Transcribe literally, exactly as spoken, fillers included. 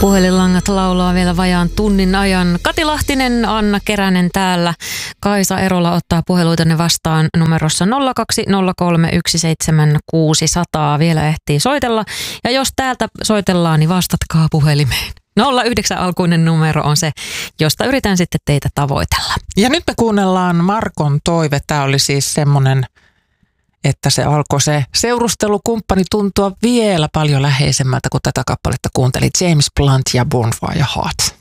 Puhelinlangat laulaa vielä vajaan tunnin ajan. Kati Lahtinen, Anna Keränen täällä. Kaisa Erola ottaa puheluitanne vastaan numerossa nolla kaksi nolla kolme yksi seitsemän kuusi nolla nolla. Vielä ehtii soitella. Ja jos täältä soitellaan, niin vastatkaa puhelimeen. nolla yhdeksän alkuinen numero on se, josta yritän sitten teitä tavoitella. Ja nyt me kuunnellaan Markon toive. Tämä oli siis semmoinen, että se alkoi se seurustelukumppani tuntua vielä paljon läheisemmältä, kun tätä kappaletta kuuntelit. James Blunt ja Bonfire Heart.